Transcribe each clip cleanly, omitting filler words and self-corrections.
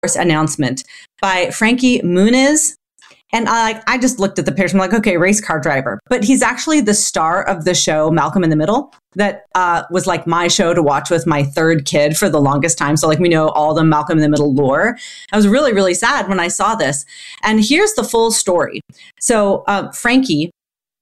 announcement by Frankie Muniz. And I just looked at the picture. I'm like, okay, race car driver. But he's actually the star of the show Malcolm in the Middle that was like my show to watch with my third kid for the longest time. So like we know all the Malcolm in the Middle lore. I was really, really sad when I saw this. And here's the full story. So Frankie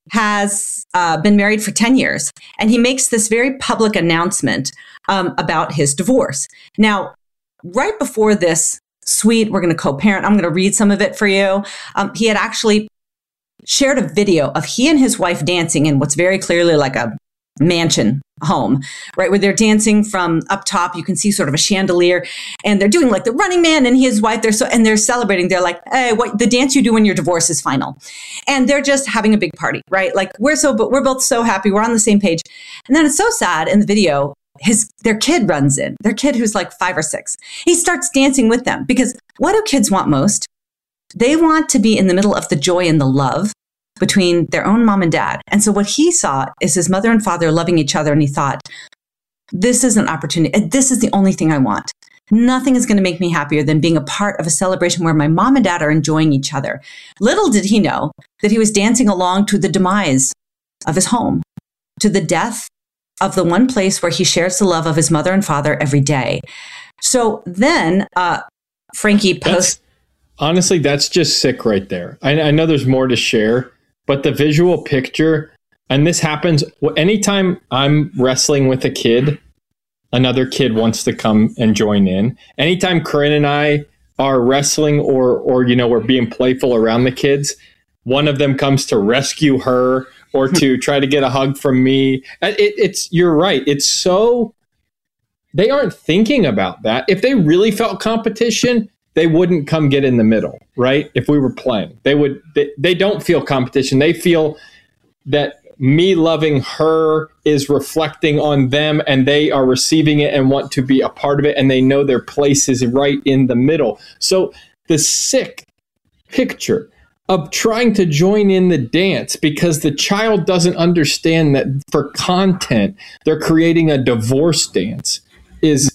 has been married for 10 years. And he makes this very public announcement about his divorce. Now, right before this sweet, we're going to co-parent. I'm going to read some of it for you. He had actually shared a video of he and his wife dancing in what's very clearly like a mansion home, right? Where they're dancing from up top. You can see sort of a chandelier and they're doing like the Running Man and his wife. And they're celebrating. They're like, hey, what the dance you do when your divorce is final. And they're just having a big party, right? Like we're both so happy. We're on the same page. And then it's so sad in the video, their kid runs in, their kid who's like 5 or 6. He starts dancing with them because what do kids want most? They want to be in the middle of the joy and the love between their own mom and dad. And so what he saw is his mother and father loving each other. And he thought, this is an opportunity. This is the only thing I want. Nothing is going to make me happier than being a part of a celebration where my mom and dad are enjoying each other. Little did he know that he was dancing along to the demise of his home, to the death of the one place where he shares the love of his mother and father every day. So then Frankie posts. Honestly, that's just sick right there. I know there's more to share, but the visual picture, and this happens anytime I'm wrestling with a kid, another kid wants to come and join in. Anytime Corinne and I are wrestling or we're being playful around the kids, one of them comes to rescue her or to try to get a hug from me. You're right. It's so, they aren't thinking about that. If they really felt competition, they wouldn't come get in the middle, right? If we were playing, they don't feel competition. They feel that me loving her is reflecting on them and they are receiving it and want to be a part of it. And they know their place is right in the middle. So the sick picture of trying to join in the dance because the child doesn't understand that for content, they're creating a divorce dance is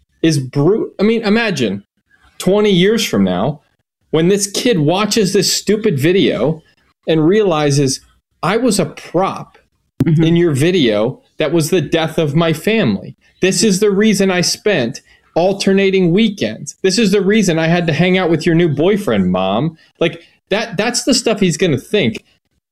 brutal. I mean, imagine 20 years from now, when this kid watches this stupid video and realizes I was a prop in your video that was the death of my family. This is the reason I spent alternating weekends. This is the reason I had to hang out with your new boyfriend, Mom. Like, that's the stuff he's going to think.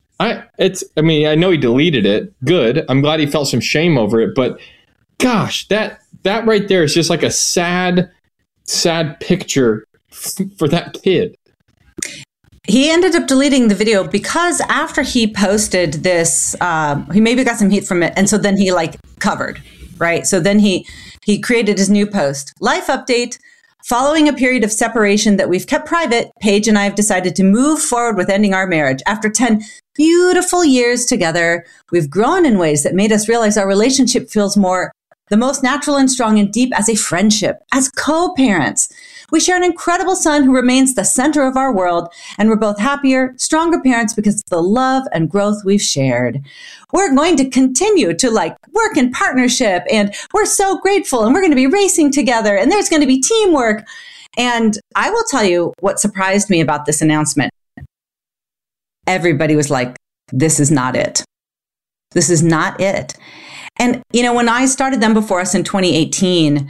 I know he deleted it. Good. I'm glad he felt some shame over it. But gosh, that right there is just like a sad picture for that kid. He ended up deleting the video because after he posted this, he maybe got some heat from it. And so then he covered, right? So then he created his new post. Life update. Following a period of separation that we've kept private, Paige and I have decided to move forward with ending our marriage. After 10 beautiful years together, we've grown in ways that made us realize our relationship feels more the most natural and strong and deep as a friendship, as co-parents. We share an incredible son who remains the center of our world, and we're both happier, stronger parents because of the love and growth we've shared. We're going to continue to work in partnership, and we're so grateful, and we're going to be racing together, and there's going to be teamwork. And I will tell you what surprised me about this announcement. Everybody was like, this is not it. This is not it. And, when I started Them Before Us in 2018,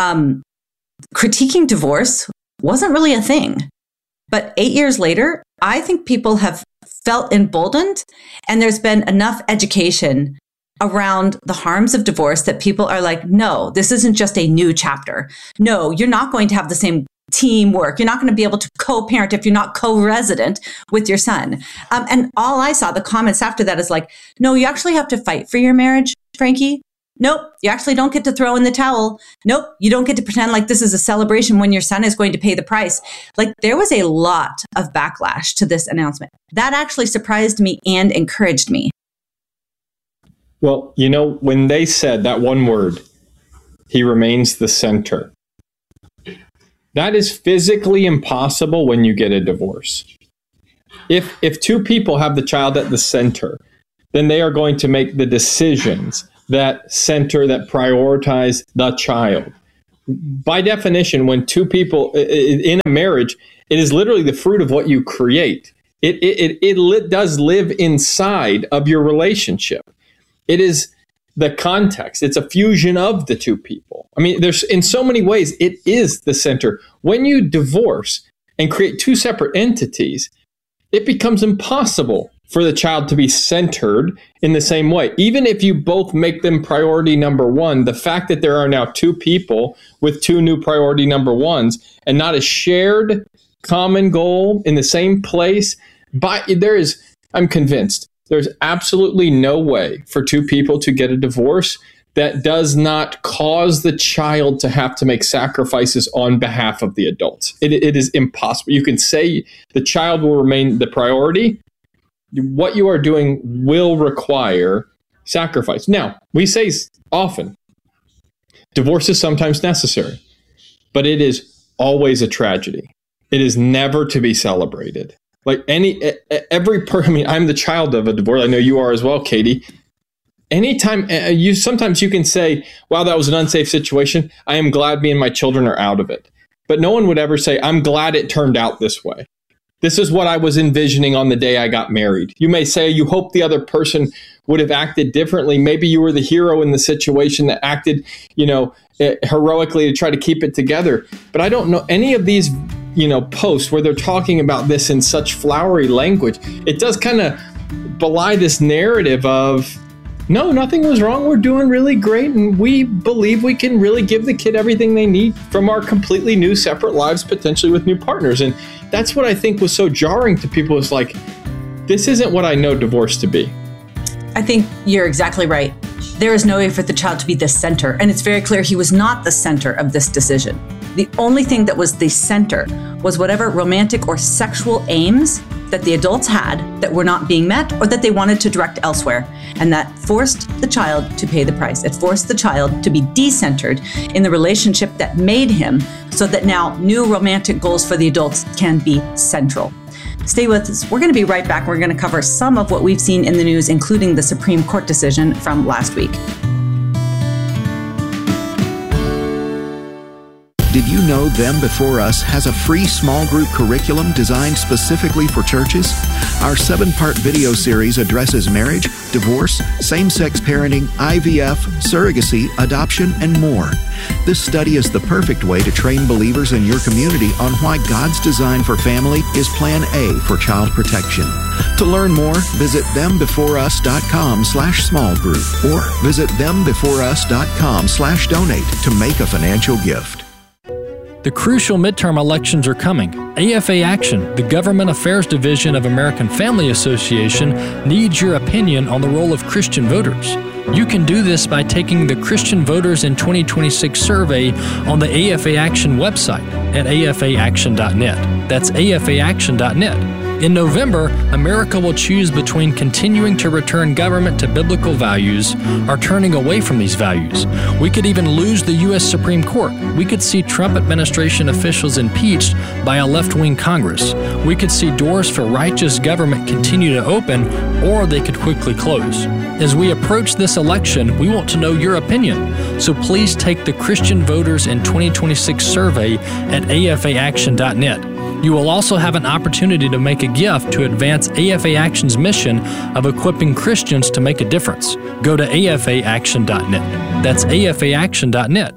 critiquing divorce wasn't really a thing. But 8 years later, I think people have felt emboldened, and there's been enough education around the harms of divorce that people are like, no, this isn't just a new chapter. No, you're not going to have the same teamwork. You're not going to be able to co-parent if you're not co-resident with your son. And all I saw, the comments after that is like, no, you actually have to fight for your marriage, Frankie. Nope, you actually don't get to throw in the towel. Nope, you don't get to pretend like this is a celebration when your son is going to pay the price. There was a lot of backlash to this announcement. That actually surprised me and encouraged me. Well, when they said that one word, he remains the center, that is physically impossible when you get a divorce. If two people have the child at the center, then they are going to make the decisions that center, that prioritize the child. by definition, when two people in a marriage, it is literally the fruit of what you create. It does live inside of your relationship. It is the context. It's a fusion of the two people. I mean, there's in so many ways, it is the center. When you divorce and create two separate entities, it becomes impossible for the child to be centered in the same way. Even if you both make them priority number one, the fact that there are now two people with two new priority number ones and not a shared common goal in the same place, I'm convinced there's absolutely no way for two people to get a divorce that does not cause the child to have to make sacrifices on behalf of the adults. It is impossible. You can say the child will remain the priority. What you are doing will require sacrifice. Now, we say often, divorce is sometimes necessary, but it is always a tragedy. It is never to be celebrated. Like I'm the child of a divorce. I know you are as well, Katie. Anytime sometimes you can say, wow, that was an unsafe situation. I am glad me and my children are out of it. But no one would ever say, I'm glad it turned out this way. This is what I was envisioning on the day I got married. You may say you hope the other person would have acted differently. Maybe you were the hero in the situation that acted, heroically to try to keep it together. But I don't know any of these posts where they're talking about this in such flowery language. It does kind of belie this narrative of, no, nothing was wrong. We're doing really great. And we believe we can really give the kid everything they need from our completely new separate lives, potentially with new partners. And that's what I think was so jarring to people. Is like, this isn't what I know divorce to be. I think you're exactly right. There is no way for the child to be the center. And it's very clear he was not the center of this decision. The only thing that was the center was whatever romantic or sexual aims that the adults had that were not being met or that they wanted to direct elsewhere. And that forced the child to pay the price. It forced the child to be decentered in the relationship that made him, so that now new romantic goals for the adults can be central. Stay with us. We're going to be right back. We're going to cover some of what we've seen in the news, including the Supreme Court decision from last week. Did you know Them Before Us has a free small group curriculum designed specifically for churches? Our 7-part video series addresses marriage, divorce, same-sex parenting, IVF, surrogacy, adoption, and more. This study is the perfect way to train believers in your community on why God's design for family is Plan A for child protection. To learn more, visit thembeforeus.com/small group or visit thembeforeus.com/donate to make a financial gift. The crucial midterm elections are coming. AFA Action, the Government Affairs Division of American Family Association, needs your opinion on the role of Christian voters. You can do this by taking the Christian Voters in 2026 survey on the AFA Action website at afaaction.net. That's afaaction.net. In November, America will choose between continuing to return government to biblical values or turning away from these values. We could even lose the U.S. Supreme Court. We could see Trump administration officials impeached by a left-wing Congress. We could see doors for righteous government continue to open, or they could quickly close. As we approach this election, we want to know your opinion. So please take the Christian Voters in 2026 survey at afaaction.net. You will also have an opportunity to make a gift to advance AFA Action's mission of equipping Christians to make a difference. Go to afaaction.net. That's afaaction.net.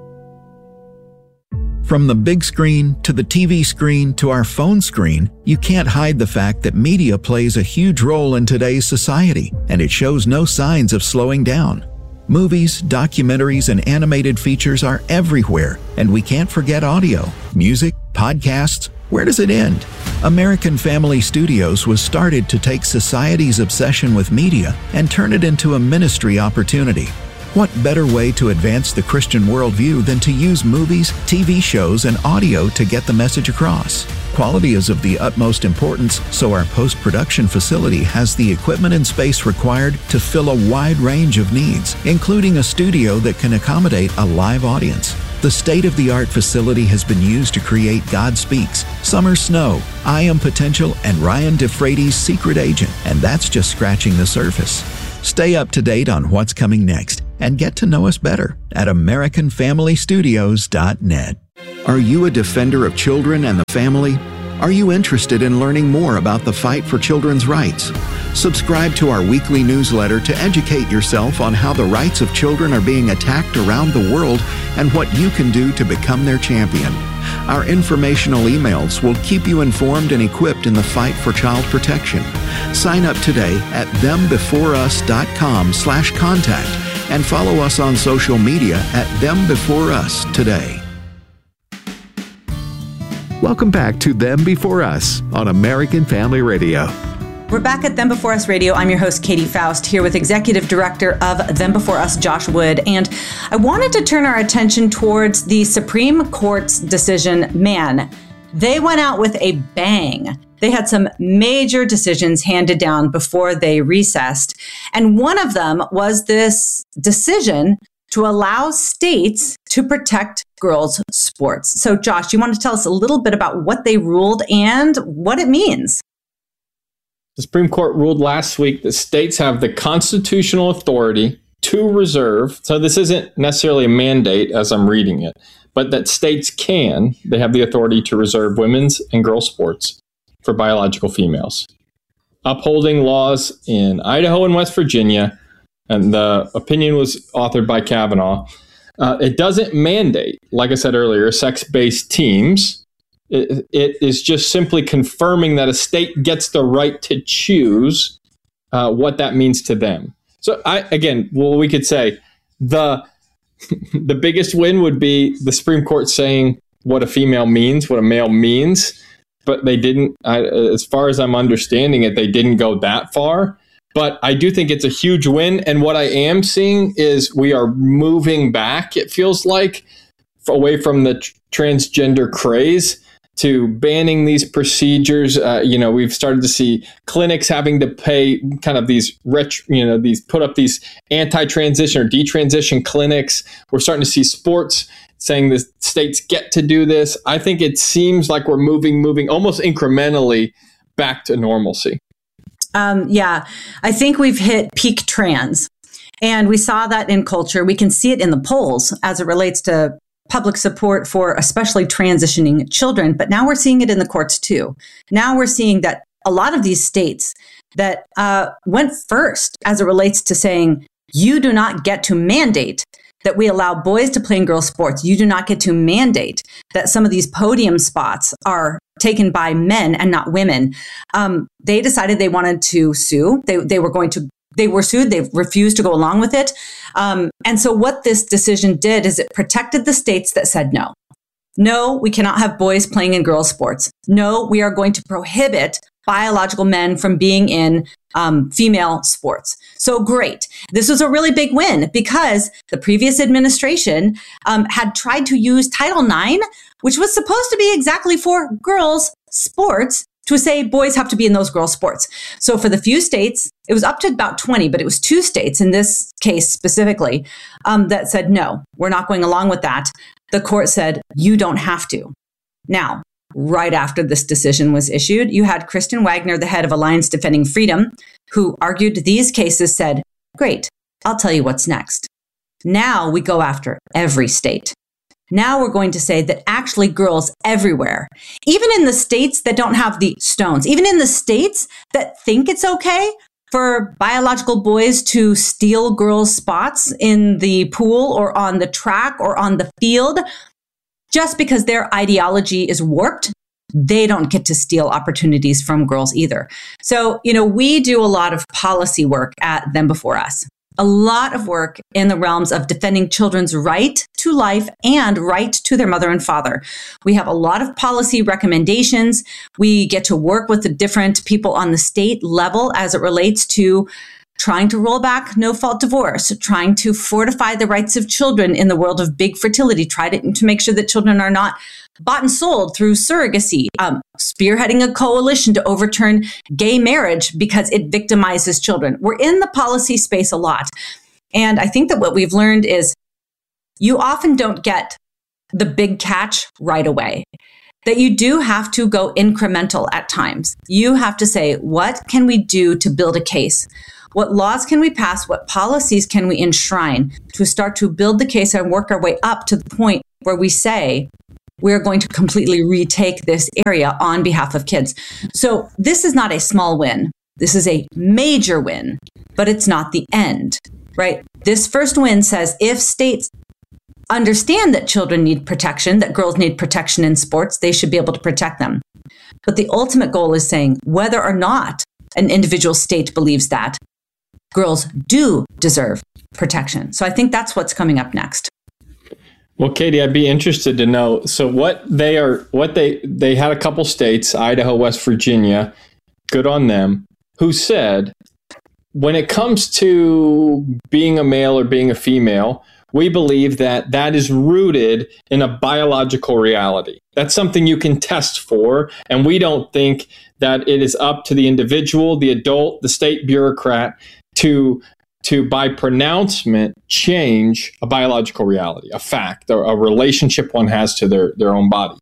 From the big screen to the TV screen to our phone screen, you can't hide the fact that media plays a huge role in today's society, and it shows no signs of slowing down. Movies, documentaries, and animated features are everywhere, and we can't forget audio, music, podcasts. Where does it end? American Family Studios was started to take society's obsession with media and turn it into a ministry opportunity. What better way to advance the Christian worldview than to use movies, TV shows, and audio to get the message across? Quality is of the utmost importance, so our post-production facility has the equipment and space required to fill a wide range of needs, including a studio that can accommodate a live audience. The state-of-the-art facility has been used to create God Speaks, Summer Snow, I Am Potential, and Ryan DeFrady's Secret Agent, and that's just scratching the surface. Stay up to date on what's coming next and get to know us better at AmericanFamilyStudios.net. Are you a defender of children and the family? Are you interested in learning more about the fight for children's rights? Subscribe to our weekly newsletter to educate yourself on how the rights of children are being attacked around the world and what you can do to become their champion. Our informational emails will keep you informed and equipped in the fight for child protection. Sign up today at thembeforeus.com/contact and follow us on social media at thembeforeus today. Welcome back to Them Before Us on American Family Radio. We're back at Them Before Us Radio. I'm your host, Katie Faust, here with Executive Director of Them Before Us, Josh Wood. And I wanted to turn our attention towards the Supreme Court's decision. Man, they went out with a bang. They had some major decisions handed down before they recessed. And one of them was this decision to allow states to protect girls' sports. So, Josh, you want to tell us a little bit about what they ruled and what it means? The Supreme Court ruled last week that states have the constitutional authority to reserve, so this isn't necessarily a mandate as I'm reading it, but that states they have the authority to reserve women's and girls' sports for biological females, upholding laws in Idaho and West Virginia, and the opinion was authored by Kavanaugh. It doesn't mandate, like I said earlier, sex-based teams. It is just simply confirming that a state gets the right to choose what that means to them. So we could say the biggest win would be the Supreme Court saying what a female means, what a male means, but they didn't, as far as I'm understanding it, they didn't go that far. But I do think it's a huge win. And what I am seeing is we are moving back, it feels like, away from the transgender craze to banning these procedures. We've started to see clinics having to pay kind of these put up these anti-transition or detransition clinics. We're starting to see sports saying the states get to do this. I think it seems like we're moving almost incrementally back to normalcy. I think we've hit peak trans, and we saw that in culture. We can see it in the polls as it relates to public support for especially transitioning children. But now we're seeing it in the courts too. Now we're seeing that a lot of these states that went first as it relates to saying, you do not get to mandate that we allow boys to play in girls' sports. You do not get to mandate that some of these podium spots are taken by men and not women. They decided they wanted to sue. They were sued. They refused to go along with it. And so what this decision did is it protected the states that said no. No, we cannot have boys playing in girls' sports. No, we are going to prohibit biological men from being in female sports. So great. This was a really big win because the previous administration had tried to use Title IX, which was supposed to be exactly for girls' sports, to say boys have to be in those girls' sports. So for the few states, it was up to about 20, but it was 2 states in this case specifically that said, no, we're not going along with that. The court said, you don't have to. Now, right after this decision was issued, you had Kristen Wagner, the head of Alliance Defending Freedom, who argued these cases said, great, I'll tell you what's next. Now we go after every state. Now we're going to say that actually girls everywhere, even in the states that don't have the stones, even in the states that think it's okay for biological boys to steal girls' spots in the pool or on the track or on the field, just because their ideology is warped, they don't get to steal opportunities from girls either. So, we do a lot of policy work at Them Before Us. A lot of work in the realms of defending children's right to life and right to their mother and father. We have a lot of policy recommendations. We get to work with the different people on the state level as it relates to trying to roll back no-fault divorce, trying to fortify the rights of children in the world of big fertility, try to make sure that children are not bought and sold through surrogacy, spearheading a coalition to overturn gay marriage because it victimizes children. We're in the policy space a lot. And I think that what we've learned is you often don't get the big catch right away, that you do have to go incremental at times. You have to say, what can we do to build a case? What laws can we pass? What policies can we enshrine to start to build the case and work our way up to the point where we say we're going to completely retake this area on behalf of kids? So this is not a small win. This is a major win, but it's not the end, right? This first win says if states understand that children need protection, that girls need protection in sports, they should be able to protect them. But the ultimate goal is saying whether or not an individual state believes that, girls do deserve protection. So I think that's what's coming up next. Well, Katie, I'd be interested to know. So they had a couple states, Idaho, West Virginia, good on them, who said, when it comes to being a male or being a female, we believe that that is rooted in a biological reality. That's something you can test for. And we don't think that it is up to the individual, the adult, the state bureaucrat to by pronouncement change a biological reality, a fact, or a relationship one has to their own body.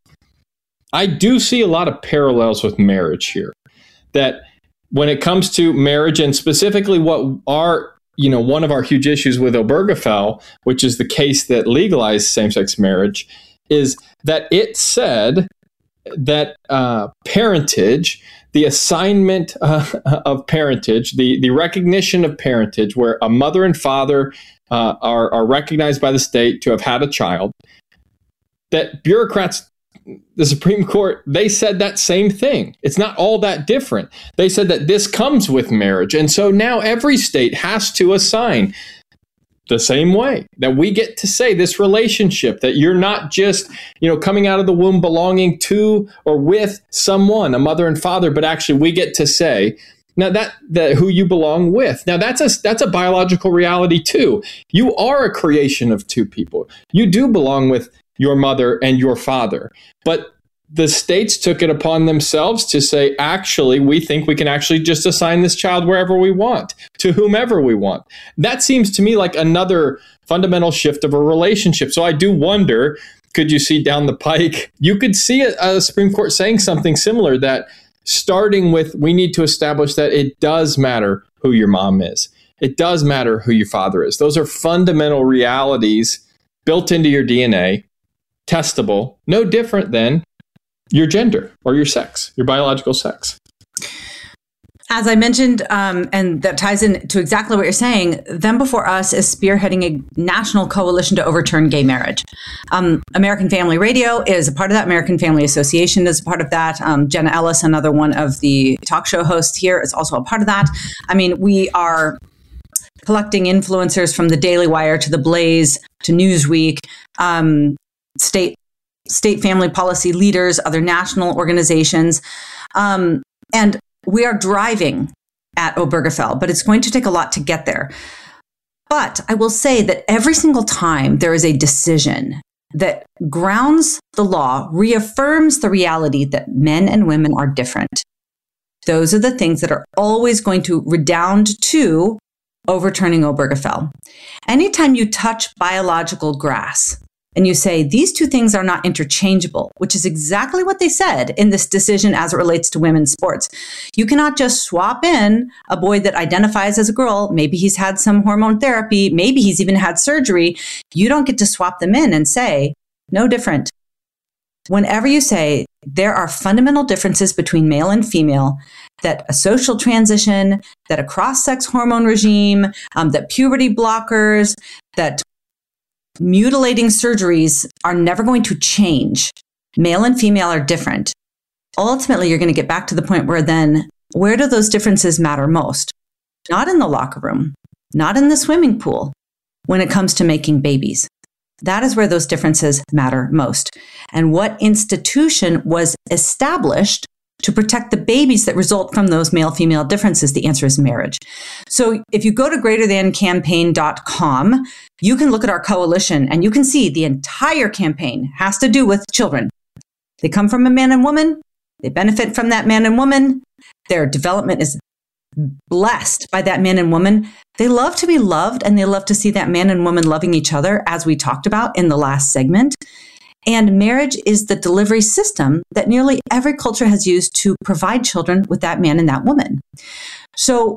I do see a lot of parallels with marriage here. That when it comes to marriage, and specifically what are, one of our huge issues with Obergefell, which is the case that legalized same-sex marriage, is that it said that parentage, the assignment of parentage, the recognition of parentage, where a mother and father are recognized by the state to have had a child, that bureaucrats, the Supreme Court, they said that same thing. It's not all that different. They said that this comes with marriage. And so now every state has to assign the same way, that we get to say this relationship, that you're not just, coming out of the womb belonging to or with someone, a mother and father, but actually we get to say now that who you belong with. Now that's a biological reality too. You are a creation of two people. You do belong with your mother and your father. But the states took it upon themselves to say, actually, we think we can actually just assign this child wherever we want, to whomever we want. That seems to me like another fundamental shift of a relationship. So I do wonder, could you see down the pike, you could see a Supreme Court saying something similar, that starting with, we need to establish that it does matter who your mom is. It does matter who your father is. Those are fundamental realities built into your DNA, testable, no different than your gender or your sex, your biological sex. As I mentioned, and that ties into exactly what you're saying, Them Before Us is spearheading a national coalition to overturn gay marriage. American Family Radio is a part of that. American Family Association is a part of that. Jenna Ellis, another one of the talk show hosts here, is also a part of that. I mean, we are collecting influencers from the Daily Wire to the Blaze to Newsweek, state family policy leaders, other national organizations. And we are driving at Obergefell, but it's going to take a lot to get there. But I will say that every single time there is a decision that grounds the law, reaffirms the reality that men and women are different, those are the things that are always going to redound to overturning Obergefell. Anytime you touch biological grass, and you say these two things are not interchangeable, which is exactly what they said in this decision as it relates to women's sports. You cannot just swap in a boy that identifies as a girl. Maybe he's had some hormone therapy. Maybe he's even had surgery. You don't get to swap them in and say, no different. Whenever you say there are fundamental differences between male and female, that a social transition, that a cross-sex hormone regime, that puberty blockers, that mutilating surgeries are never going to change. Male and female are different. Ultimately, you're going to get back to the point where then, where do those differences matter most? Not in the locker room, not in the swimming pool, when it comes to making babies. That is where those differences matter most. And what institution was established to protect the babies that result from those male-female differences? The answer is marriage. So if you go to greaterthancampaign.com, you can look at our coalition and you can see the entire campaign has to do with children. They come from a man and woman. They benefit from that man and woman. Their development is blessed by that man and woman. They love to be loved, and they love to see that man and woman loving each other, as we talked about in the last segment. And marriage is the delivery system that nearly every culture has used to provide children with that man and that woman. So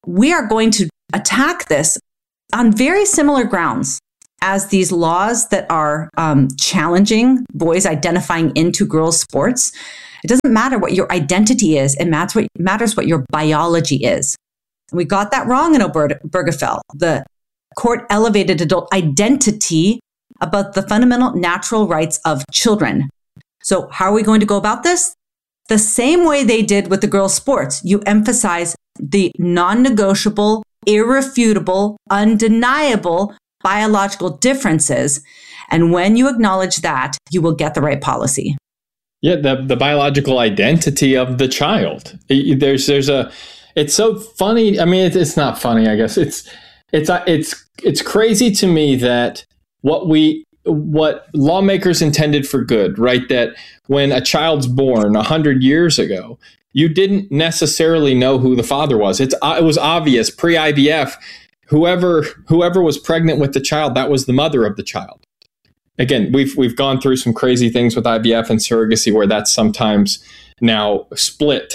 we are going to attack this on very similar grounds as these laws that are challenging boys identifying into girls' sports. It doesn't matter what your identity is. It matters what your biology is. And we got that wrong in Obergefell. The court elevated adult identity above the fundamental natural rights of children. So how are we going to go about this? The same way they did with the girls' sports. You emphasize the non-negotiable, irrefutable, undeniable biological differeces. And when you acknowledge that, you will get the right policy. Yeah, the biological identity of the child. It's so funny. I mean, it's not funny, I guess. It's crazy to me that what lawmakers intended for good, right? That when a child's born 100 years ago, you didn't necessarily know who the father was. It was obvious pre-IVF. Whoever was pregnant with the child, that was the mother of the child. Again, we've gone through some crazy things with IVF and surrogacy where that's sometimes now split.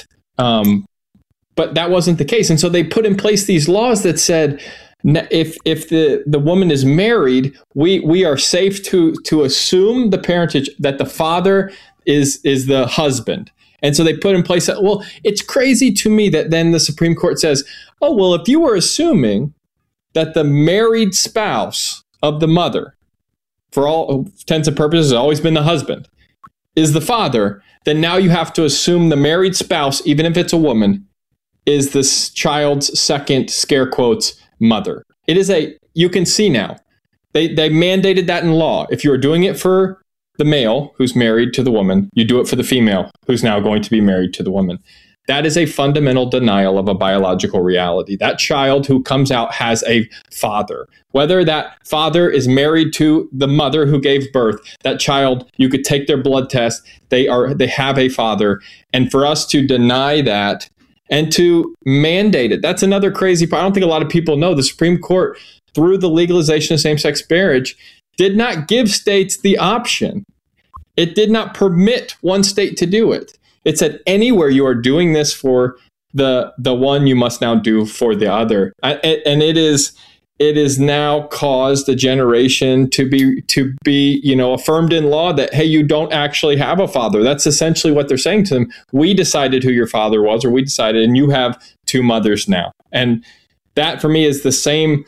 But that wasn't the case. And so they put in place these laws that said, if the woman is married, we are safe to assume the parentage that the father is the husband. And so they put in place that, well, it's crazy to me that then the Supreme Court says, oh, well, if you were assuming that the married spouse of the mother, for all intents and purposes, has always been the husband, is the father, then now you have to assume the married spouse, even if it's a woman, is this child's second, scare quotes, mother. You can see now, they mandated that in law. If you're doing it for the male who's married to the woman, you do it for the female who's now going to be married to the woman. That is a fundamental denial of a biological reality. That child who comes out has a father. Whether that father is married to the mother who gave birth, that child, you could take their blood test, they have a father. And for us to deny that and to mandate it, that's another crazy part. I don't think a lot of people know the Supreme Court, through the legalization of same-sex marriage, did not give states the option. It did not permit one state to do it. It said anywhere you are doing this for the one, you must now do for the other. And it is now caused a generation to be affirmed in law that, hey, you don't actually have a father. That's essentially what they're saying to them. We decided who your father was, or we decided, and you have two mothers now. And that for me is the same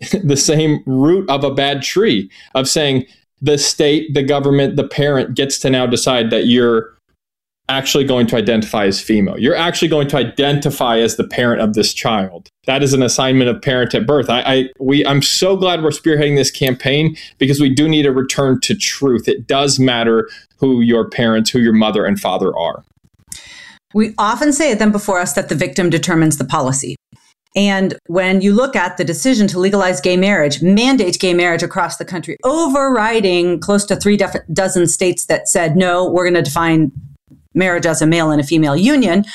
root of a bad tree of saying the state, the government, the parent gets to now decide that you're actually going to identify as female. You're actually going to identify as the parent of this child. That is an assignment of parent at birth. I'm so glad we're spearheading this campaign because we do need a return to truth. It does matter who your parents, who your mother and father are. We often say it then before us that the victim determines the policy. And when you look at the decision to legalize gay marriage, mandate gay marriage across the country, overriding close to 36 states that said, no, we're going to define marriage as a male and a female union.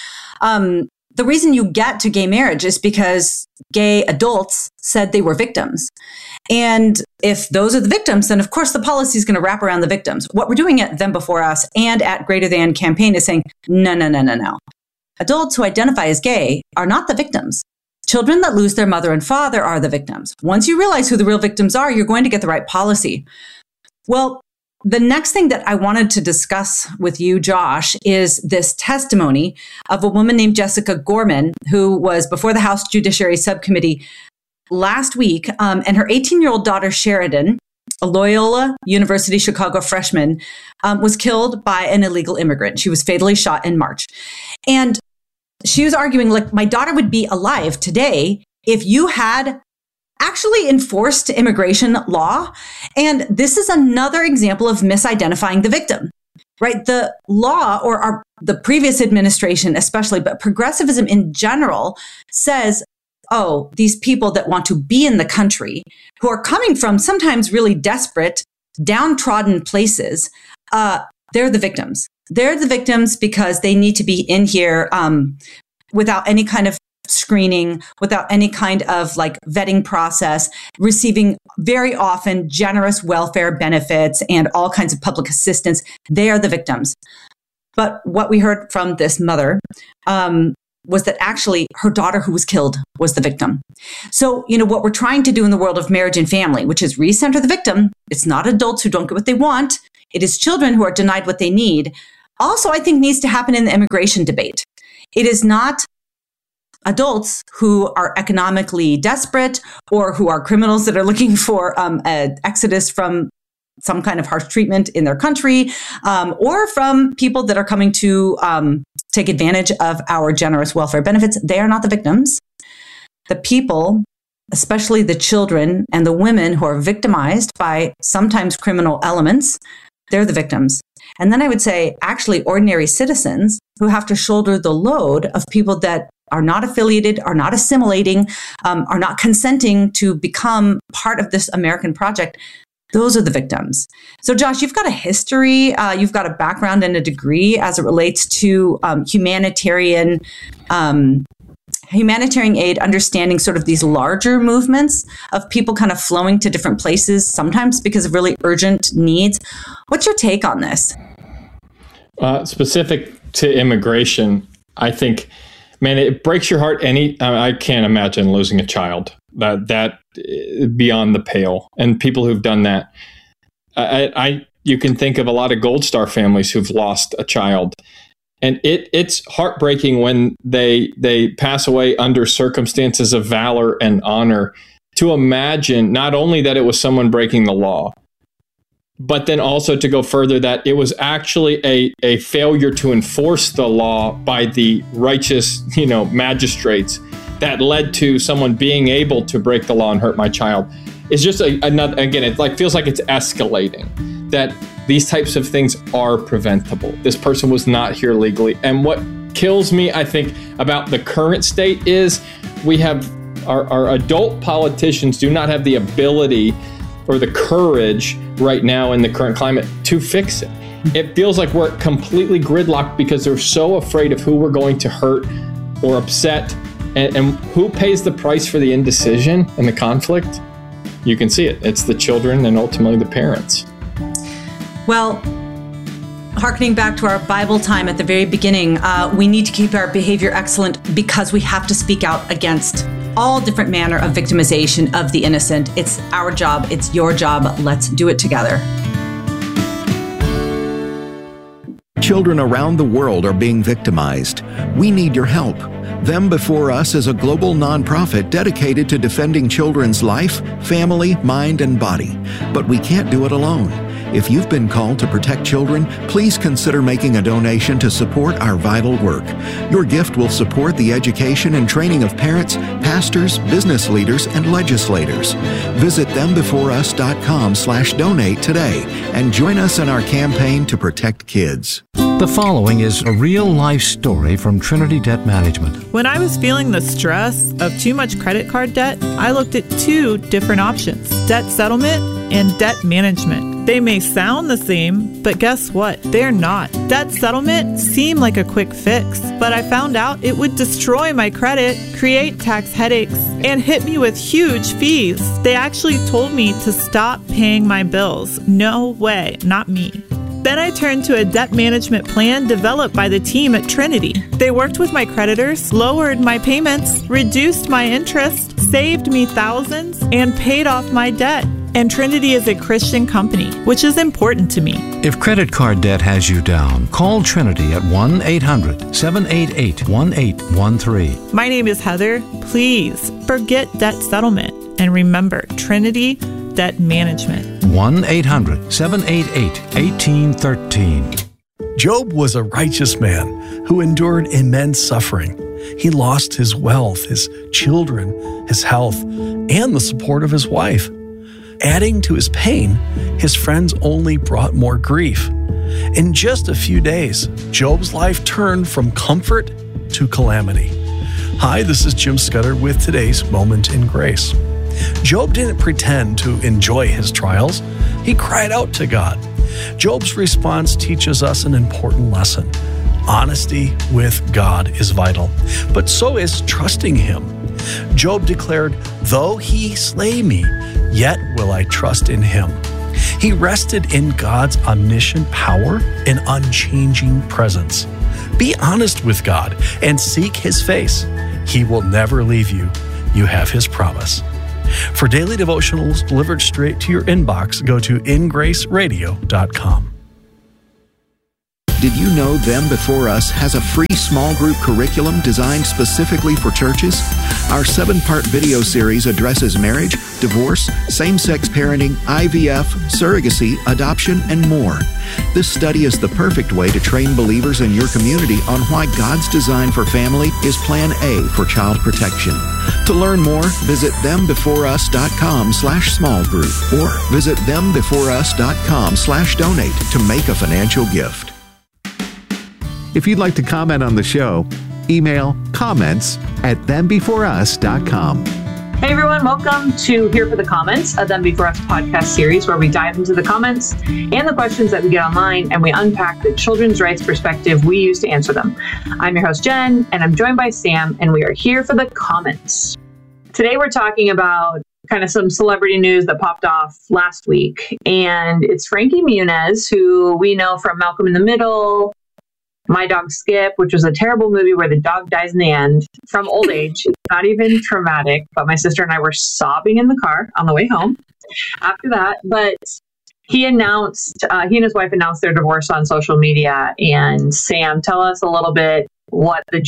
The reason you get to gay marriage is because gay adults said they were victims. And if those are the victims, then of course the policy is going to wrap around the victims. What we're doing at Them Before Us and at Greater Than campaign is saying, no. Adults who identify as gay are not the victims. Children that lose their mother and father are the victims. Once you realize who the real victims are, you're going to get the right policy. Well, the next thing that I wanted to discuss with you, Josh, is this testimony of a woman named Jessica Gorman, who was before the House Judiciary Subcommittee last week, and her 18-year-old daughter, Sheridan, a Loyola University Chicago freshman, was killed by an illegal immigrant. She was fatally shot in March. And she was arguing, like, my daughter would be alive today if you had actually enforced immigration law. And this is another example of misidentifying the victim, right? The law, or the previous administration especially, but progressivism in general, says, oh, these people that want to be in the country, who are coming from sometimes really desperate, downtrodden places, they're the victims. They're the victims because they need to be in here without any kind of screening, without any kind of like vetting process, receiving very often generous welfare benefits and all kinds of public assistance. They are the victims. But what we heard from this mother was that actually her daughter who was killed was the victim. So, what we're trying to do in the world of marriage and family, which is recenter the victim, it's not adults who don't get what they want. It is children who are denied what they need. Also, I think needs to happen in the immigration debate. It is not adults who are economically desperate or who are criminals that are looking for an exodus from some kind of harsh treatment in their country, or from people that are coming to take advantage of our generous welfare benefits. They are not the victims. The people, especially the children and the women who are victimized by sometimes criminal elements, they're the victims. And then I would say actually ordinary citizens who have to shoulder the load of people that are not affiliated, are not assimilating, are not consenting to become part of this American project. Those are the victims. So Josh, you've got a history, you've got a background and a degree as it relates to humanitarian aid, understanding sort of these larger movements of people kind of flowing to different places, sometimes because of really urgent needs. What's your take on this? Specific to immigration, I think, man, it breaks your heart. I can't imagine losing a child. That beyond the pale. And people who've done that, you can think of a lot of Gold Star families who've lost a child, and it's heartbreaking when they pass away under circumstances of valor and honor. To imagine not only that it was someone breaking the law, but then also to go further that it was actually a failure to enforce the law by the righteous, magistrates that led to someone being able to break the law and hurt my child. It's just another, again, it feels like it's escalating, that these types of things are preventable. This person was not here legally. And what kills me, I think, about the current state is we have our adult politicians do not have the ability or the courage right now in the current climate to fix it. It feels like we're completely gridlocked because they're so afraid of who we're going to hurt or upset. And who pays the price for the indecision and the conflict? You can see it. It's the children and ultimately the parents. Well, hearkening back to our Bible time at the very beginning, we need to keep our behavior excellent because we have to speak out against all different manner of victimization of the innocent. It's our job. It's your job. Let's do it together. Children around the world are being victimized. We need your help. Them Before Us is a global nonprofit dedicated to defending children's life, family, mind, and body. But we can't do it alone. If you've been called to protect children, please consider making a donation to support our vital work. Your gift will support the education and training of parents, pastors, business leaders, and legislators. Visit thembeforeus.com/donate today and join us in our campaign to protect kids. The following is a real-life story from Trinity Debt Management. When I was feeling the stress of too much credit card debt, I looked at two different options: debt settlement and debt management. They may sound the same, but guess what? They're not. Debt settlement seemed like a quick fix, but I found out it would destroy my credit, create tax headaches, and hit me with huge fees. They actually told me to stop paying my bills. No way, not me. Then I turned to a debt management plan developed by the team at Trinity. They worked with my creditors, lowered my payments, reduced my interest, saved me thousands, and paid off my debt. And Trinity is a Christian company, which is important to me. If credit card debt has you down, call Trinity at 1-800-788-1813. My name is Heather. Please forget debt settlement and remember Trinity Debt Management. 1-800-788-1813. Job was a righteous man who endured immense suffering. He lost his wealth, his children, his health, and the support of his wife. Adding to his pain, his friends only brought more grief. In just a few days, Job's life turned from comfort to calamity. Hi, this is Jim Scudder with today's Moment in Grace. Job didn't pretend to enjoy his trials. He cried out to God. Job's response teaches us an important lesson. Honesty with God is vital, but so is trusting Him. Job declared, "Though He slay me, yet will I trust in Him." He rested in God's omniscient power and unchanging presence. Be honest with God and seek His face. He will never leave you. You have His promise. For daily devotionals delivered straight to your inbox, go to ingraceradio.com. Did you know Them Before Us has a free small group curriculum designed specifically for churches? Our 7-part video series addresses marriage, divorce, same-sex parenting, IVF, surrogacy, adoption, and more. This study is the perfect way to train believers in your community on why God's design for family is Plan A for child protection. To learn more, visit thembeforeus.com/small group or visit thembeforeus.com/donate to make a financial gift. If you'd like to comment on the show, email comments@thembeforeus.com. Hey everyone, welcome to Here for the Comments, a Them Before Us podcast series where we dive into the comments and the questions that we get online and we unpack the children's rights perspective we use to answer them. I'm your host, Jen, and I'm joined by Sam, and we are here for the comments. Today we're talking about kind of some celebrity news that popped off last week, and it's Frankie Muniz, who we know from Malcolm in the Middle, My Dog Skip, which was a terrible movie where the dog dies in the end from old age. It's not even traumatic, but my sister and I were sobbing in the car on the way home after that. But he announced, he and his wife announced their divorce on social media. And Sam, tell us a little bit what the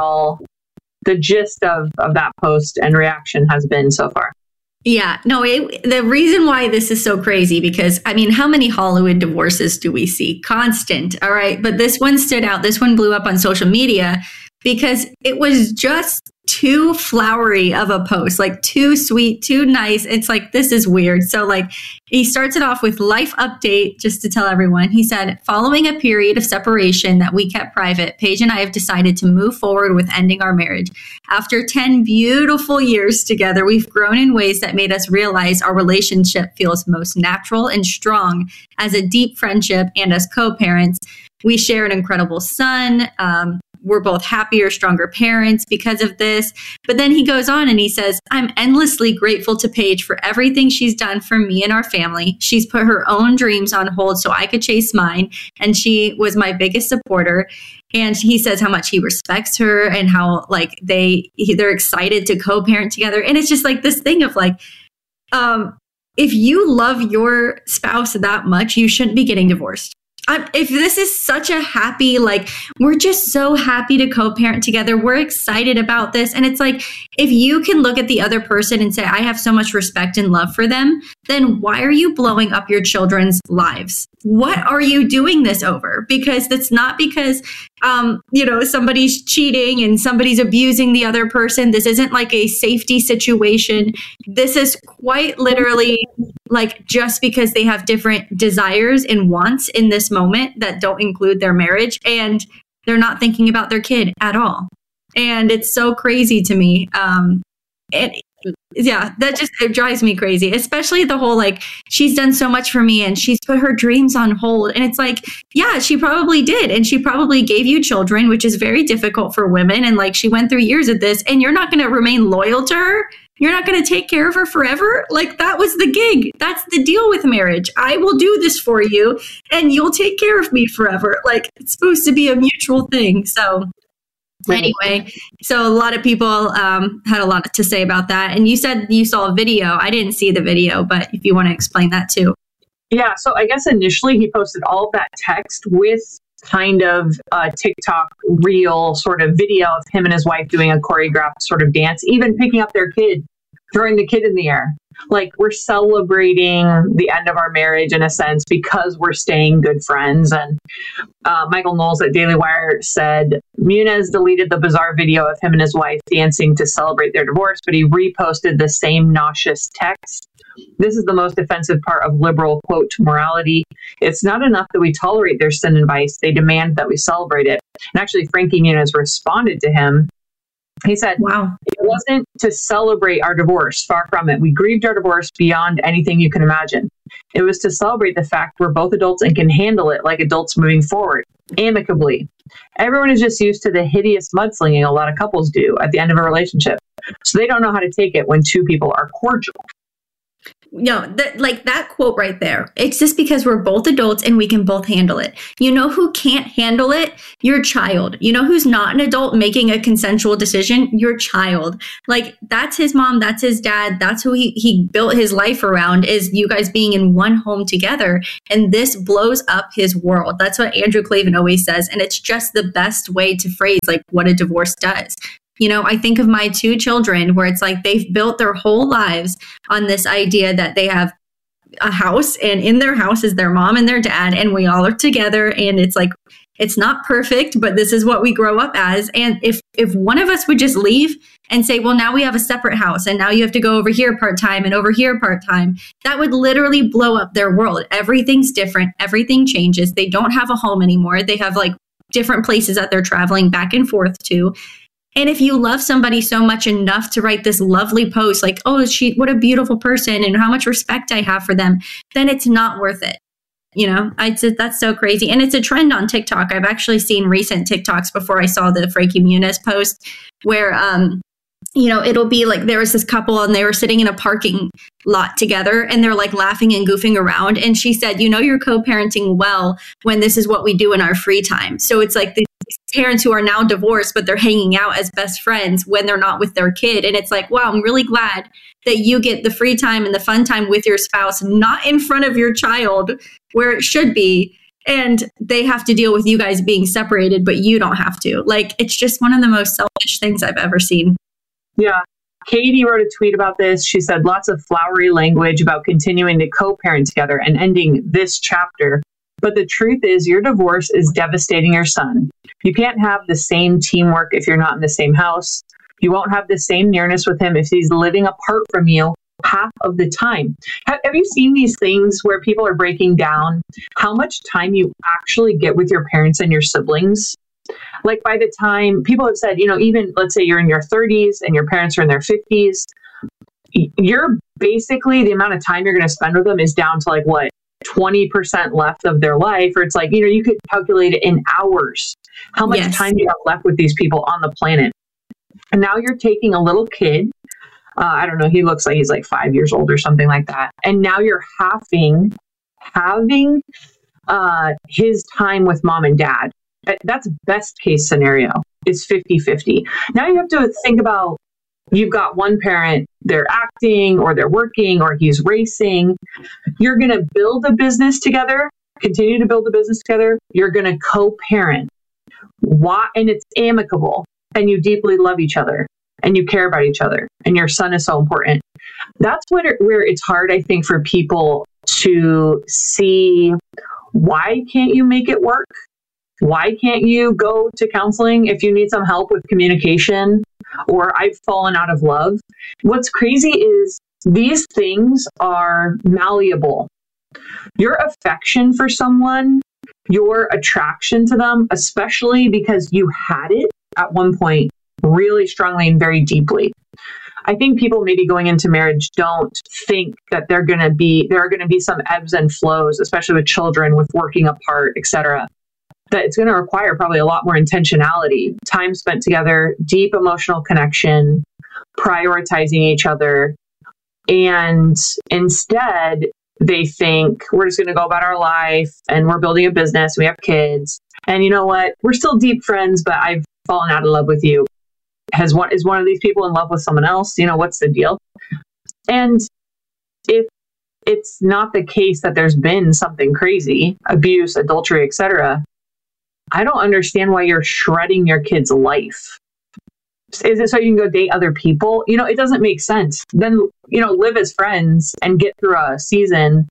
gist of that post and reaction has been so far. Yeah, no, the reason why this is so crazy, because, I mean, how many Hollywood divorces do we see? Constant. All right. But this one stood out. This one blew up on social media because it was just too flowery of a post, like too sweet, too nice. It's like, this is weird. So like he starts it off with life update, just to tell everyone. He said, following a period of separation that we kept private, Paige and I have decided to move forward with ending our marriage. After 10 beautiful years together, we've grown in ways that made us realize our relationship feels most natural and strong as a deep friendship and as co-parents. We share an incredible son. We're both happier, stronger parents because of this. But then he goes on and he says, I'm endlessly grateful to Paige for everything she's done for me and our family. She's put her own dreams on hold so I could chase mine. And she was my biggest supporter. And he says how much he respects her and how like they're excited to co-parent together. And it's just like this thing of like, if you love your spouse that much, you shouldn't be getting divorced. If this is such a happy, like, we're just so happy to co-parent together. We're excited about this. And it's like, if you can look at the other person and say, I have so much respect and love for them, then why are you blowing up your children's lives? What are you doing this over? Because that's not because, somebody's cheating and somebody's abusing the other person. This isn't like a safety situation. This is quite literally like just because they have different desires and wants in this moment that don't include their marriage, and they're not thinking about their kid at all. And it's so crazy to me. It drives me crazy, especially the whole, like, she's done so much for me and she's put her dreams on hold. And it's like, yeah, she probably did. And she probably gave you children, which is very difficult for women. And like, she went through years of this, and you're not going to remain loyal to her. You're not going to take care of her forever. Like, that was the gig. That's the deal with marriage. I will do this for you and you'll take care of me forever. Like, it's supposed to be a mutual thing. So anyway, so a lot of people had a lot to say about that. And you said you saw a video. I didn't see the video, but if you want to explain that too. Yeah. So I guess initially he posted all of that text with kind of a TikTok reel sort of video of him and his wife doing a choreographed sort of dance, even picking up their kid, throwing the kid in the air. Like, we're celebrating the end of our marriage in a sense because we're staying good friends. And Michael Knowles at Daily Wire said Muniz deleted the bizarre video of him and his wife dancing to celebrate their divorce, but he reposted the same nauseous text. This is the most offensive part of liberal, quote, morality. It's not enough that we tolerate their sin and vice. They demand that we celebrate it. And actually, Frankie Muniz responded to him. He said, wow, it wasn't to celebrate our divorce. Far from it. We grieved our divorce beyond anything you can imagine. It was to celebrate the fact we're both adults and can handle it like adults moving forward, amicably. Everyone is just used to the hideous mudslinging a lot of couples do at the end of a relationship. So they don't know how to take it when two people are cordial. that quote right there. It's just because we're both adults and we can both handle it. You know who can't handle it? Your child. You know who's not an adult making a consensual decision? Your child. Like, that's his mom, that's his dad, that's who he built his life around, is you guys being in one home together. And this blows up his world. That's what Andrew Klavan always says. And it's just the best way to phrase like what a divorce does. You know, I think of my 2 children where it's like they've built their whole lives on this idea that they have a house, and in their house is their mom and their dad, and we all are together. And it's like, it's not perfect, but this is what we grow up as. And if one of us would just leave and say, well, now we have a separate house and now you have to go over here part-time and over here part-time, that would literally blow up their world. Everything's different. Everything changes. They don't have a home anymore. They have like different places that they're traveling back and forth to. And if you love somebody so much enough to write this lovely post like, oh, what a beautiful person and how much respect I have for them, then it's not worth it. You know, that's so crazy. And it's a trend on TikTok. I've actually seen recent TikToks before I saw the Frankie Muniz post where, you know, it'll be like there was this couple and they were sitting in a parking lot together and they're like laughing and goofing around. And she said, you know, you're co-parenting well when this is what we do in our free time. So it's like the parents who are now divorced, but they're hanging out as best friends when they're not with their kid. And it's like, wow, I'm really glad that you get the free time and the fun time with your spouse, not in front of your child where it should be. And they have to deal with you guys being separated, but you don't have to. Like, it's just one of the most selfish things I've ever seen. Yeah. Katie wrote a tweet about this. She said, lots of flowery language about continuing to co-parent together and ending this chapter. But the truth is, your divorce is devastating your son. You can't have the same teamwork if you're not in the same house. You won't have the same nearness with him if he's living apart from you half of the time. Have you seen these things where people are breaking down how much time you actually get with your parents and your siblings? Like, by the time people have said, you know, even let's say you're in your 30s and your parents are in their 50s, you're basically, the amount of time you're going to spend with them is down to like, what, 20% left of their life? Or it's like, you know, you could calculate it in hours, how much time you have left with these people on the planet. And now you're taking a little kid, I don't know, he looks like he's like 5 years old or something like that. And now you're having his time with mom and dad. That's best case scenario. It's 50-50. Now you have to think about, you've got one parent, they're acting or they're working or he's racing. You're going to build a business together, continue to build a business together. You're going to co-parent. Why? And it's amicable and you deeply love each other and you care about each other and your son is so important. That's where it's hard, I think, for people to see, why can't you make it work? Why can't you go to counseling if you need some help with communication or I've fallen out of love? What's crazy is these things are malleable. Your affection for someone, your attraction to them, especially because you had it at one point really strongly and very deeply. I think people maybe going into marriage don't think that there are going to be some ebbs and flows, especially with children, with working apart, etc. That it's going to require probably a lot more intentionality, time spent together, deep emotional connection, prioritizing each other. And instead, they think we're just going to go about our life and we're building a business. We have kids. And you know what? We're still deep friends, but I've fallen out of love with you. Is one of these people in love with someone else? You know, what's the deal? And if it's not the case that there's been something crazy, abuse, adultery, etc., I don't understand why you're shredding your kid's life. Is it so you can go date other people? You know, it doesn't make sense. Then, you know, live as friends and get through a season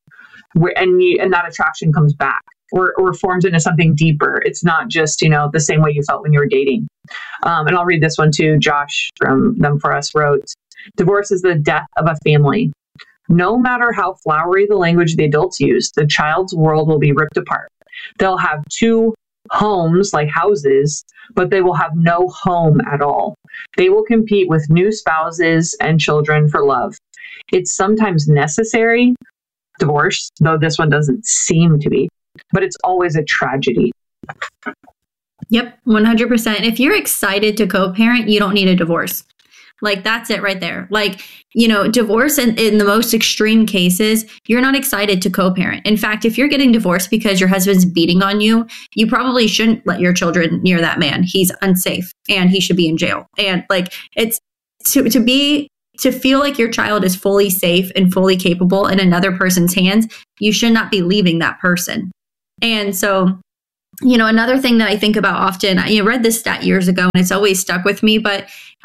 and that attraction comes back or forms into something deeper. It's not just, you know, the same way you felt when you were dating. And I'll read this one too. Josh from Them For Us wrote, divorce is the death of a family. No matter how flowery the language the adults use, the child's world will be ripped apart. They'll have two homes, like houses, but they will have no home at all. They will compete with new spouses and children for love. It's sometimes necessary, divorce, though this one doesn't seem to be, but it's always a tragedy. Yep, 100%. If you're excited to co-parent, you don't need a divorce. Like, that's it right there. Like, you know, divorce in the most extreme cases, you're not excited to co-parent. In fact, if you're getting divorced because your husband's beating on you, you probably shouldn't let your children near that man. He's unsafe and he should be in jail. And like, it's to feel like your child is fully safe and fully capable in another person's hands, you should not be leaving that person. And so, you know, another thing that I think about often, I read this stat years ago and it's always stuck with me, but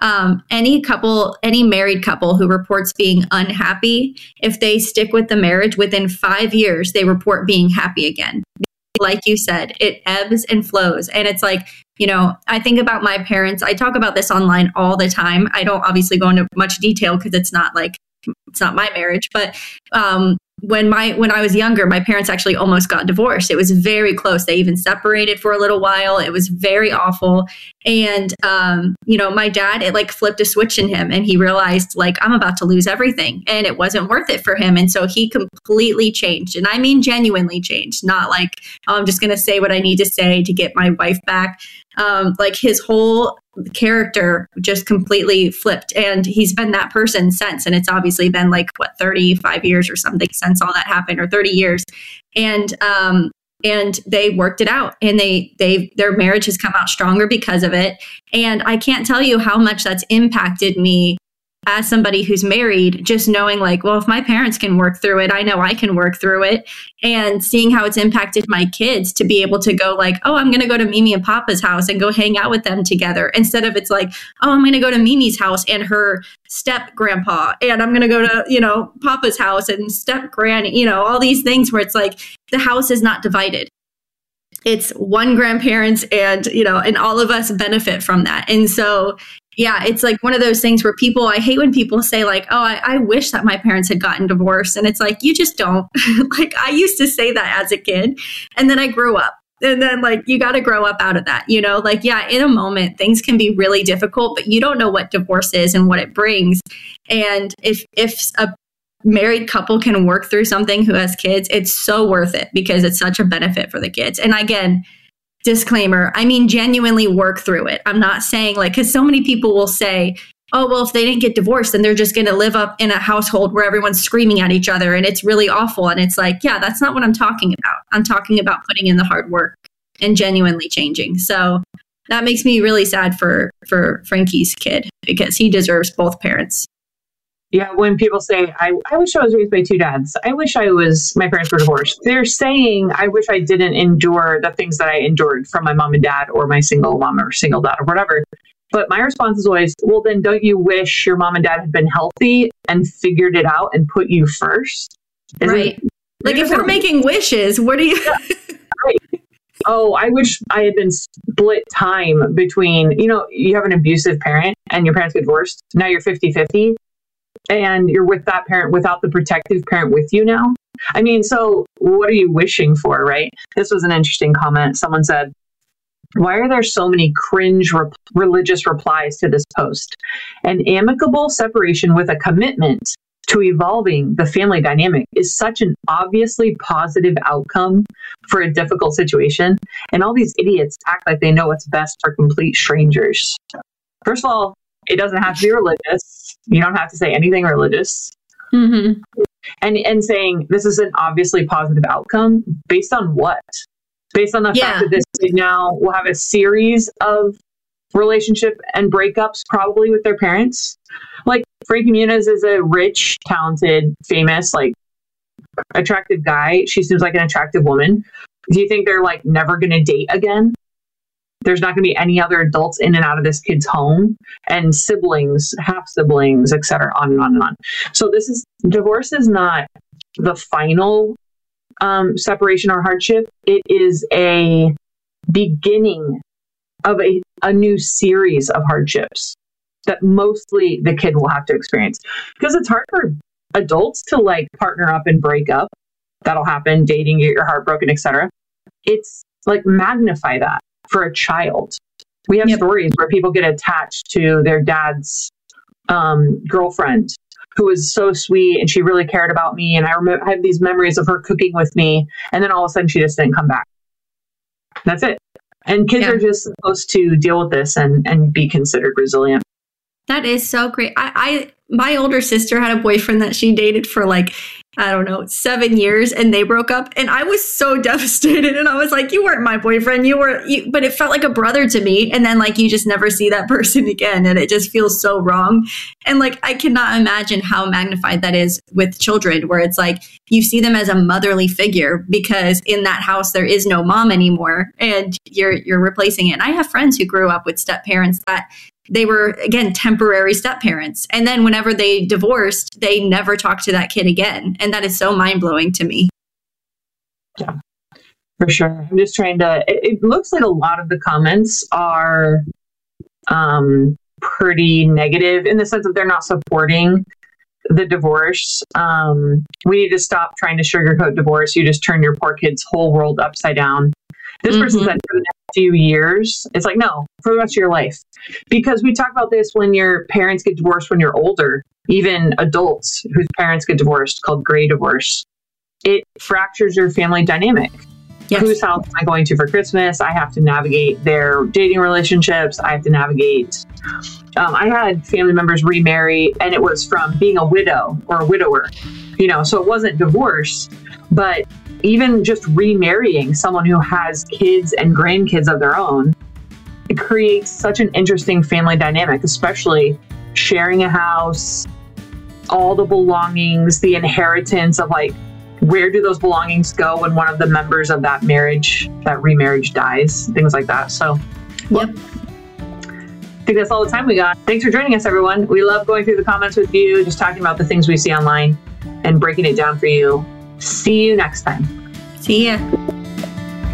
any married couple who reports being unhappy, if they stick with the marriage, within 5 years, they report being happy again. Like you said, it ebbs and flows. And it's like, you know, I think about my parents. I talk about this online all the time. I don't obviously go into much detail because it's not my marriage, but when I was younger, my parents actually almost got divorced. It was very close. They even separated for a little while. It was very awful. And, you know, my dad, it like flipped a switch in him and he realized like, I'm about to lose everything and it wasn't worth it for him. And so he completely changed. And I mean, genuinely changed, not like, oh, I'm just going to say what I need to say to get my wife back. Like his whole character just completely flipped, and he's been that person since. And it's obviously been like 35 years or something since all that happened, or 30 years. And they worked it out, and their marriage has come out stronger because of it. And I can't tell you how much that's impacted me as somebody who's married, just knowing like, well, if my parents can work through it, I know I can work through it. And seeing how it's impacted my kids to be able to go like, oh, I'm going to go to Mimi and Papa's house and go hang out with them together. Instead of it's like, oh, I'm going to go to Mimi's house and her step grandpa, and I'm going to go to, you know, Papa's house and step granny, you know, all these things where it's like the house is not divided. It's one grandparents, and, you know, and all of us benefit from that. And so, yeah, it's like one of those things where I hate when people say like, oh, I wish that my parents had gotten divorced. And it's like, you just don't. Like, I used to say that as a kid, and then I grew up. And then like, you got to grow up out of that, you know, like, yeah, in a moment, things can be really difficult, but you don't know what divorce is and what it brings. And if a married couple can work through something who has kids, it's so worth it because it's such a benefit for the kids. And again, disclaimer, I mean, genuinely work through it. I'm not saying like, because so many people will say, oh, well, if they didn't get divorced, then they're just going to live up in a household where everyone's screaming at each other and it's really awful. And it's like, yeah, that's not what I'm talking about. I'm talking about putting in the hard work and genuinely changing. So that makes me really sad for Frankie's kid because he deserves both parents. Yeah, when people say, I wish I was raised by two dads. I wish my parents were divorced. They're saying, I wish I didn't endure the things that I endured from my mom and dad or my single mom or single dad or whatever. But my response is always, well, then don't you wish your mom and dad had been healthy and figured it out and put you first? Right. Like if we're making wishes, what do you... Right. Oh, I wish I had been split time between, you know, you have an abusive parent and your parents get divorced. Now you're 50-50. And you're with that parent without the protective parent with you now. I mean, so what are you wishing for, right? This was an interesting comment. Someone said, why are there so many cringe religious replies to this post? An amicable separation with a commitment to evolving the family dynamic is such an obviously positive outcome for a difficult situation. And all these idiots act like they know what's best for complete strangers. First of all, it doesn't have to be religious. You don't have to say anything religious. Mm-hmm. And saying this is an obviously positive outcome based on what? Based on the fact that this kid now will have a series of relationship and breakups probably with their parents. Like Frankie Muniz is a rich, talented, famous, like attractive guy. She seems like an attractive woman. Do you think they're like never going to date again? There's not going to be any other adults in and out of this kid's home, and siblings, half siblings, et cetera, on and on and on. So divorce is not the final separation or hardship. It is a beginning of a new series of hardships that mostly the kid will have to experience, because it's hard for adults to like partner up and break up. That'll happen, dating, get your heart broken, et cetera. It's like magnify that. For a child, we have stories where people get attached to their dad's girlfriend who was so sweet and she really cared about me. And I have these memories of her cooking with me. And then all of a sudden she just didn't come back. That's it. And kids are just supposed to deal with this and be considered resilient. That is so great. My older sister had a boyfriend that she dated for like, I don't know, 7 years, and they broke up. And I was so devastated. And I was like, you weren't my boyfriend. But it felt like a brother to me. And then like, you just never see that person again. And it just feels so wrong. And like, I cannot imagine how magnified that is with children, where it's like, you see them as a motherly figure because in that house, there is no mom anymore. And you're replacing it. And I have friends who grew up with step parents that they were, again, temporary step parents. And then whenever they divorced, they never talked to that kid again. And that is so mind blowing to me. Yeah, for sure. I'm just trying to, it looks like a lot of the comments are pretty negative in the sense that they're not supporting the divorce. We need to stop trying to sugarcoat divorce. You just turn your poor kid's whole world upside down. This person said for the next few years. It's like, no, for the rest of your life. Because we talk about this when your parents get divorced when you're older, even adults whose parents get divorced, called gray divorce. It fractures your family dynamic. Yes. Whose house am I going to for Christmas? I have to navigate their dating relationships. I have to navigate. I had family members remarry, and it was from being a widow or a widower, so it wasn't divorce, but even just remarrying someone who has kids and grandkids of their own, it creates such an interesting family dynamic, especially sharing a house, all the belongings, the inheritance of like, where do those belongings go when one of the members of that remarriage dies, things like that. So, yep. I think that's all the time we got. Thanks for joining us, everyone. We love going through the comments with you, just talking about the things we see online and breaking it down for you. See you next time. See ya.